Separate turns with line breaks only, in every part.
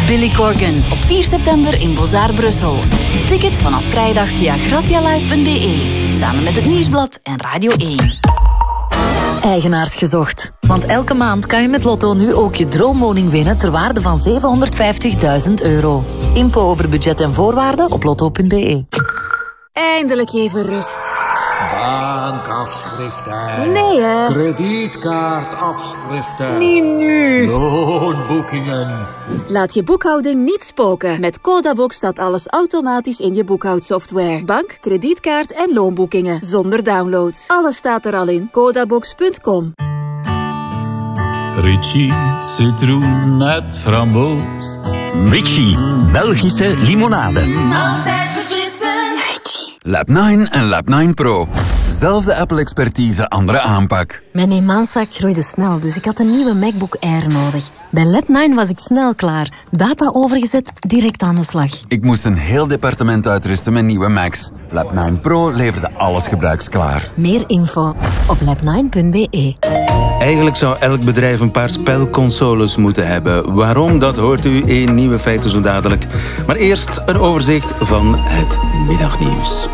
Billy Corgan op 4 september in Bozar Brussel. Tickets vanaf vrijdag via gracialive.be. Samen met het Nieuwsblad en Radio 1. Eigenaars gezocht. Want elke maand kan je met Lotto nu ook je droomwoning winnen ter waarde van €750.000. Info over budget en voorwaarden op lotto.be.
Eindelijk even rust.
Bankafschriften.
Nee, hè?
Kredietkaartafschriften.
Niet nu.
Loonboekingen.
Laat je boekhouding niet spoken. Met Codabox staat alles automatisch in je boekhoudsoftware. Bank, kredietkaart en loonboekingen. Zonder downloads. Alles staat er al in. Codabox.com.
Ritchie, citroen met framboos.
Ritchie, Belgische limonade.
Altijd verfrissend.
Lab 9 en Lab 9 Pro. Zelfde Apple-expertise, andere aanpak.
Mijn eenmanszaak groeide snel, dus ik had een nieuwe MacBook Air nodig. Bij Lab 9 was ik snel klaar. Data overgezet, direct aan de slag.
Ik moest een heel departement uitrusten met nieuwe Macs. Lab 9 Pro leverde alles gebruiksklaar.
Meer info op lab9.be.
Eigenlijk zou elk bedrijf een paar spelconsoles moeten hebben. Waarom, dat hoort u in Nieuwe Feiten zo dadelijk. Maar eerst een overzicht van het middagnieuws.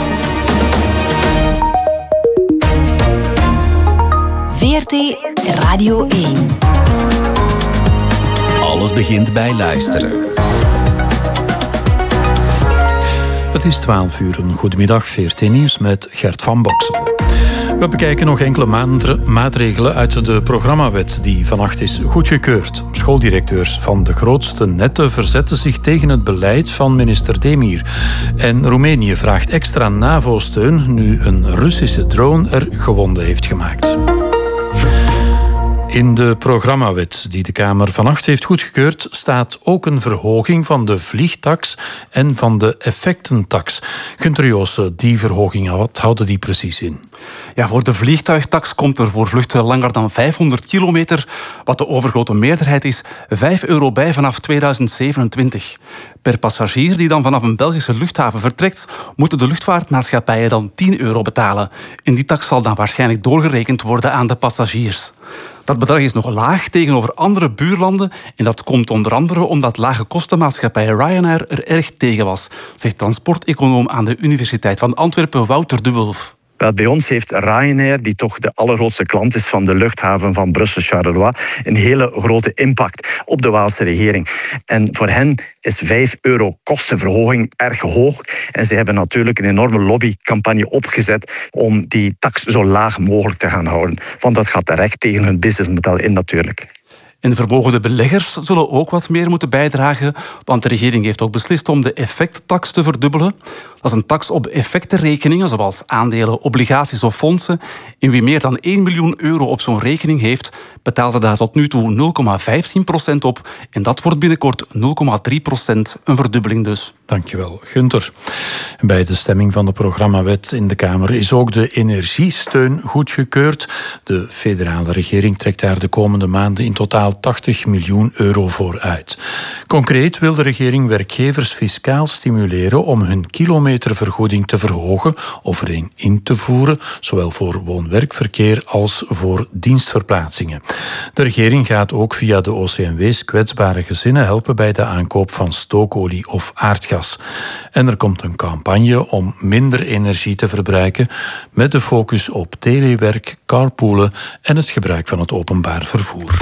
VRT Radio 1.
Alles begint bij luisteren.
Het is 12 uur. Goedemiddag, VRT Nieuws met Gert van Boksen. We bekijken nog enkele maatregelen uit de programmawet die vannacht is goedgekeurd. Schooldirecteurs van de grootste netten verzetten zich tegen het beleid van minister Demir. En Roemenië vraagt extra NAVO-steun nu een Russische drone er gewonden heeft gemaakt. In de programmawet die de Kamer vannacht heeft goedgekeurd staat ook een verhoging van de vliegtax en van de effectentax. Gunther Joosse, die verhoging, wat houden die precies in?
Ja, voor de vliegtuigtax komt er voor vluchten langer dan 500 kilometer, wat de overgrote meerderheid is, €5 bij vanaf 2027. Per passagier die dan vanaf een Belgische luchthaven vertrekt, moeten de luchtvaartmaatschappijen dan €10 betalen. En die tax zal dan waarschijnlijk doorgerekend worden aan de passagiers. Dat bedrag is nog laag tegenover andere buurlanden en dat komt onder andere omdat lage kostenmaatschappij Ryanair er erg tegen was, zegt transporteconoom aan de Universiteit van Antwerpen Wouter de Wulf.
Wel, bij ons heeft Ryanair, die toch de allergrootste klant is van de luchthaven van Brussel-Charleroi, een hele grote impact op de Waalse regering. En voor hen is €5 kostenverhoging erg hoog. En ze hebben natuurlijk een enorme lobbycampagne opgezet om die tax zo laag mogelijk te gaan houden. Want dat gaat direct tegen hun businessmodel in natuurlijk.
En vermogende beleggers zullen ook wat meer moeten bijdragen, want de regering heeft ook beslist om de effecttax te verdubbelen. Dat is een tax op effectenrekeningen, zoals aandelen, obligaties of fondsen. En wie meer dan €1 miljoen op zo'n rekening heeft, betaalde daar tot nu toe 0,15% op. En dat wordt binnenkort 0,3%, een verdubbeling dus.
Dankjewel, Gunther. Bij de stemming van de programmawet in de Kamer is ook de energiesteun goedgekeurd. De federale regering trekt daar de komende maanden in totaal €80 miljoen voor uit. Concreet wil de regering werkgevers fiscaal stimuleren om hun kilometervergoeding te verhogen of erin in te voeren, zowel voor woon-werkverkeer als voor dienstverplaatsingen. De regering gaat ook via de OCMW's kwetsbare gezinnen helpen bij de aankoop van stookolie of aardgas. En er komt een campagne om minder energie te verbruiken met de focus op telewerk, carpoolen en het gebruik van het openbaar vervoer.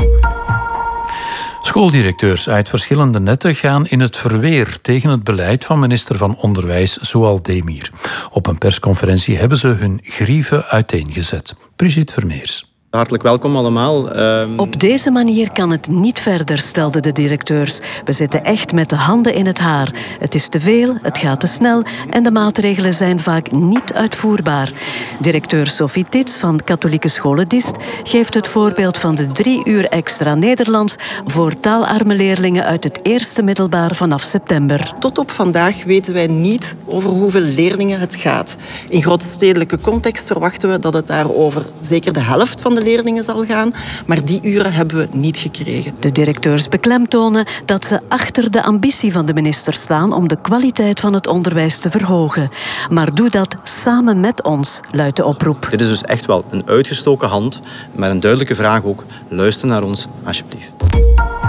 Schooldirecteurs uit verschillende netten gaan in het verweer tegen het beleid van minister van Onderwijs Zoal Demir. Op een persconferentie hebben ze hun grieven uiteengezet. Brigitte Vermeers.
Hartelijk welkom allemaal.
Op deze manier kan het niet verder, stelden de directeurs. We zitten echt met de handen in het haar. Het is te veel, het gaat te snel en de maatregelen zijn vaak niet uitvoerbaar. Directeur Sophie Tits van Katholieke Scholen Diest geeft het voorbeeld van de 3 uur extra Nederlands voor taalarme leerlingen uit het eerste middelbaar vanaf september.
Tot op vandaag weten wij niet over hoeveel leerlingen het gaat. In grootstedelijke context verwachten we dat het daar over zeker de helft van de leerlingen zal gaan, maar die uren hebben we niet gekregen.
De directeurs beklemtonen dat ze achter de ambitie van de minister staan om de kwaliteit van het onderwijs te verhogen. Maar doe dat samen met ons, luidt de oproep.
Dit is dus echt wel een uitgestoken hand, maar een duidelijke vraag ook. Luister naar ons, alsjeblieft.